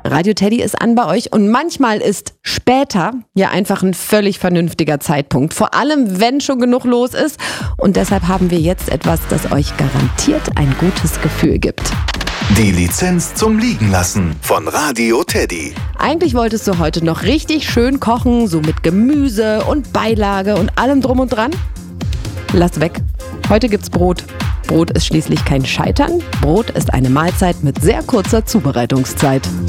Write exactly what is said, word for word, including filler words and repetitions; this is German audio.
Radio Teddy ist an bei euch und manchmal ist später ja einfach ein völlig vernünftiger Zeitpunkt. Vor allem, wenn schon genug los ist. Und deshalb haben wir jetzt etwas, das euch garantiert ein gutes Gefühl gibt. Die Lizenz zum Liegenlassen von Radio Teddy. Eigentlich wolltest du heute noch richtig schön kochen, so mit Gemüse und Beilage und allem drum und dran? Lass weg. Heute gibt's Brot. Brot ist schließlich kein Scheitern. Brot ist eine Mahlzeit mit sehr kurzer Zubereitungszeit.